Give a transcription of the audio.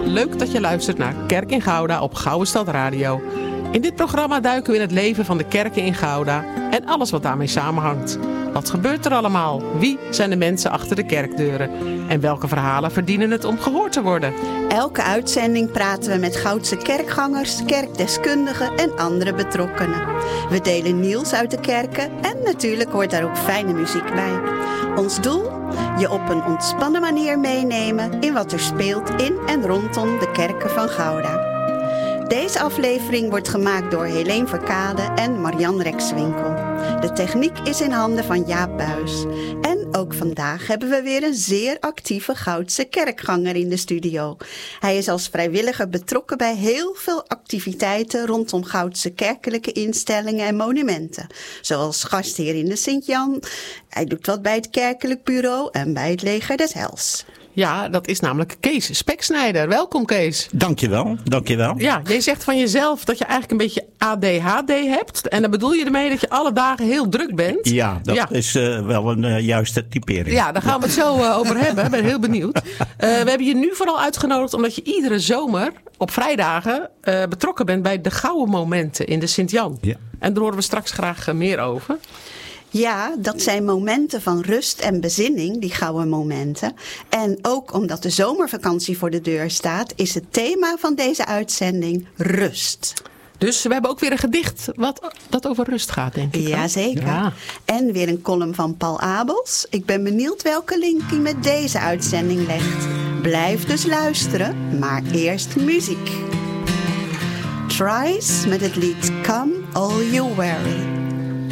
leuk dat je luistert naar Kerk in Gouda op Gouden Stad Radio. In dit programma duiken we in het leven van de kerken in Gouda en alles wat daarmee samenhangt. Wat gebeurt er allemaal? Wie zijn de mensen achter de kerkdeuren? En welke verhalen verdienen het om gehoord te worden? Elke uitzending praten we met Goudse kerkgangers, kerkdeskundigen en andere betrokkenen. We delen nieuws uit de kerken en natuurlijk hoort daar ook fijne muziek bij. Ons doel? Je op een ontspannen manier meenemen in wat er speelt in en rondom de kerken van Gouda. Deze aflevering wordt gemaakt door Helene Verkade en Marian Rexwinkel. De techniek is in handen van Jaap Buis. En ook vandaag hebben we weer een zeer actieve Goudse kerkganger in de studio. Hij is als vrijwilliger betrokken bij heel veel activiteiten rondom Goudse kerkelijke instellingen en monumenten. Zoals gastheer in de Sint-Jan. Hij doet wat bij het kerkelijk bureau en bij het leger des Heils. Ja, dat is namelijk Kees Speksnijder. Welkom, Kees. Dankjewel. Ja, jij zegt van jezelf dat je eigenlijk een beetje ADHD hebt. En dan bedoel je ermee dat je alle dagen heel druk bent. Ja, dat is wel een juiste typering. Ja, daar gaan we het zo over hebben. Ik ben heel benieuwd. We hebben je nu vooral uitgenodigd omdat je iedere zomer op vrijdagen betrokken bent bij de gouden momenten in de Sint-Jan. Ja. En daar horen we straks graag meer over. Ja, dat zijn momenten van rust en bezinning, die gouden momenten. En ook omdat de zomervakantie voor de deur staat, is het thema van deze uitzending rust. Dus we hebben ook weer een gedicht dat over rust gaat, denk ik. Jazeker. Ja. En weer een column van Paul Abels. Ik ben benieuwd welke link hij met deze uitzending legt. Blijf dus luisteren, maar eerst muziek. Thrice met het lied Come All You Weary.